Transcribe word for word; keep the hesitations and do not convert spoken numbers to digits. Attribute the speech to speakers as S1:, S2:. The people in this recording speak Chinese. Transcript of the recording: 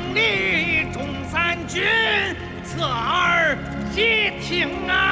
S1: 里众三军，侧耳细听啊！